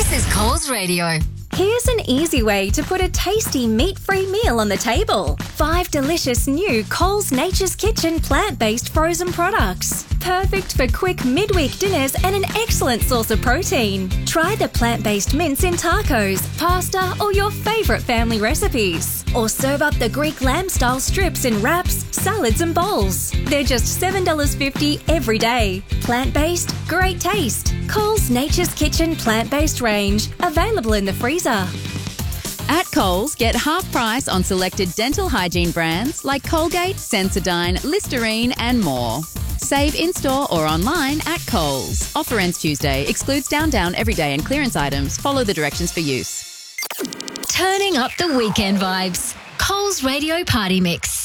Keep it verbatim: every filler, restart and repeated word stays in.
This is Coles Radio. Here's an easy way to put a tasty meat-free meal on the table. Five delicious new Coles Nature's Kitchen plant-based frozen products. Perfect for quick midweek dinners and an excellent source of protein. Try the plant-based mince in tacos, pasta, or your favourite family recipes. Or serve up the Greek lamb-style strips in wraps, salads and bowls. They're just seven dollars fifty every day. Plant-based, great taste. Coles Nature's Kitchen plant-based range. Available in the freezer. At Coles, get half price on selected dental hygiene brands like Colgate, Sensodyne, Listerine and more. Save in-store or online at Coles. Offer ends Tuesday. Excludes Down Down, Everyday and clearance items. Follow the directions for use. Turning up the weekend vibes. Coles Radio Party Mix.